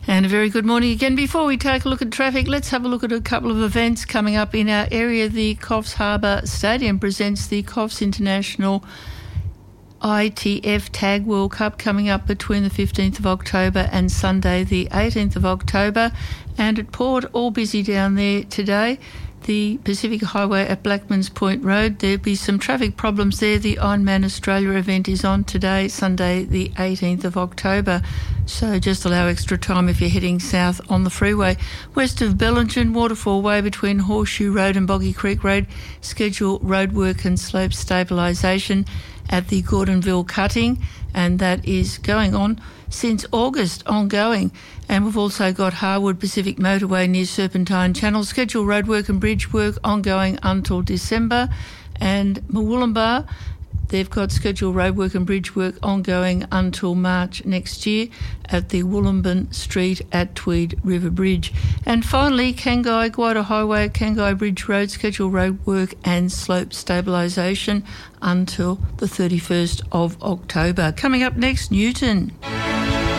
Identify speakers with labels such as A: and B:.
A: And a very good morning again. Before we take a look at traffic, let's have a look at a couple of events coming up in our area. The Coffs Harbour Stadium presents the Coffs International ITF Tag World Cup coming up between the 15th of October and Sunday the 18th of October. And at Port, all busy down there today. The Pacific Highway at Blackmans Point Road, there'll be some traffic problems there. The Ironman Australia event is on today, Sunday the 18th of October. So just allow extra time if you're heading south on the freeway. West of Bellingen, Waterfall Way between Horseshoe Road and Boggy Creek Road, schedule roadwork and slope stabilisation at the Gordonville cutting, and that is going on since August, ongoing. And we've also got Harwood Pacific Motorway near Serpentine Channel, scheduled roadwork and bridge work ongoing until December. And Murwillumbah, they've got scheduled roadwork and bridge work ongoing until March next year at the Wollumben Street at Tweed River Bridge. And finally, Cangai Guida Highway, Cangai Bridge Road, scheduled roadwork and slope stabilisation until the 31st of October. Coming up next, Newton.